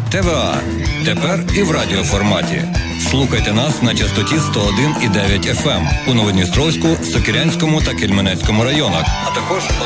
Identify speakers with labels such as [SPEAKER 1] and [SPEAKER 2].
[SPEAKER 1] ТВА. Тепер і в радіоформаті. Слухайте нас на частоті 101,9 FM у Новодністровську, Сокирянському та Кельменецькому районах, а також